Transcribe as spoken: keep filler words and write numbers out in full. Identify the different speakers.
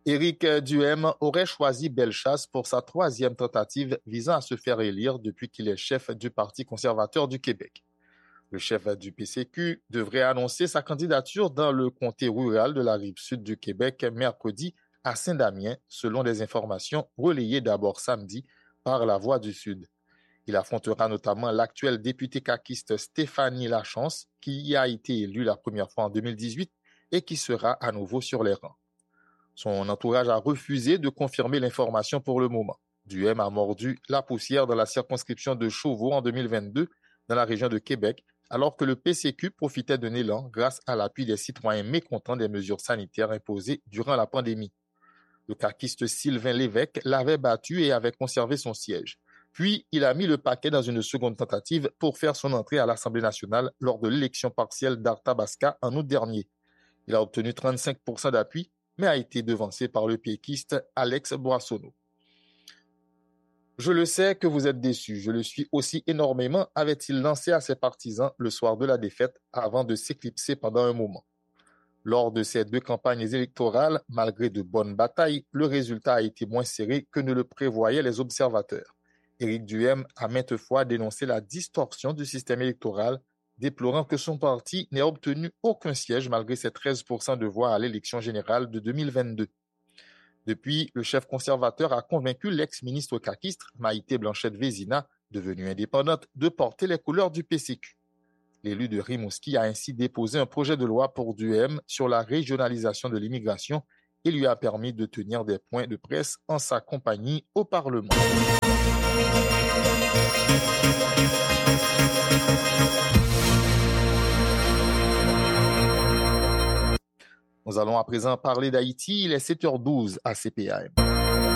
Speaker 1: Éric Duhaime aurait choisi Bellechasse pour sa troisième tentative visant à se faire élire depuis qu'il est chef du Parti conservateur du Québec. Le chef du P C Q devrait annoncer sa candidature dans le comté rural de la Rive-Sud du Québec mercredi à Saint-Damien, selon des informations relayées d'abord samedi par La Voix du Sud. Il affrontera notamment l'actuelle députée caquiste Stéphanie Lachance, qui y a été élue la première fois en deux mille dix-huit et qui sera à nouveau sur les rangs. Son entourage a refusé de confirmer l'information pour le moment. Duhaime a mordu la poussière dans la circonscription de Chauveau en deux mille vingt-deux, dans la région de Québec, alors que le P C Q profitait d'un élan grâce à l'appui des citoyens mécontents des mesures sanitaires imposées durant la pandémie. Le caquiste Sylvain Lévesque l'avait battu et avait conservé son siège. Puis, il a mis le paquet dans une seconde tentative pour faire son entrée à l'Assemblée nationale lors de l'élection partielle d'Arthabasca en août dernier. Il a obtenu trente-cinq pour cent d'appui, mais a été devancé par le péquiste Alex Boissonneau. Je le sais que vous êtes déçus, je le suis aussi énormément, avait-il lancé à ses partisans le soir de la défaite avant de s'éclipser pendant un moment. Lors de ces deux campagnes électorales, malgré de bonnes batailles, le résultat a été moins serré que ne le prévoyaient les observateurs. Éric Duhaime a maintes fois dénoncé la distorsion du système électoral, déplorant que son parti n'ait obtenu aucun siège malgré ses treize pour cent de voix à l'élection générale de deux mille vingt-deux. Depuis, le chef conservateur a convaincu l'ex-ministre caquiste Maïté Blanchette-Vézina, devenue indépendante, de porter les couleurs du P C Q. L'élu de Rimouski a ainsi déposé un projet de loi pour Duhaime sur la régionalisation de l'immigration et lui a permis de tenir des points de presse en sa compagnie au Parlement. Nous allons à présent parler d'Haïti. Il est sept heures douze à C P A M.